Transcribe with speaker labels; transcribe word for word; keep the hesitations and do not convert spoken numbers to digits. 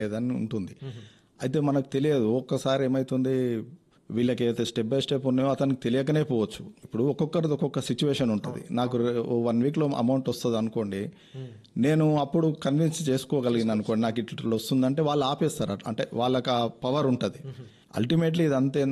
Speaker 1: ఏదని ఉంటుంది. అయితే మనకు తెలియదు. ఒక్కసారి ఏమవుతుంది, వీళ్ళకి ఏదైతే స్టెప్ బై స్టెప్ ఉన్నాయో అతనికి తెలియకనే పోవచ్చు. ఇప్పుడు ఒక్కొక్కరిది ఒక్కొక్క సిచ్యువేషన్ ఉంటుంది. నాకు వన్ వీక్లో అమౌంట్ వస్తుంది అనుకోండి, నేను అప్పుడు కన్విన్స్ చేసుకోగలిగిన అనుకోండి నాకు ఇట్లా వస్తుందంటే వాళ్ళు ఆపేస్తారు. అంటే వాళ్ళకి ఆ పవర్ ఉంటుంది. అల్టిమేట్లీ ఇదంతా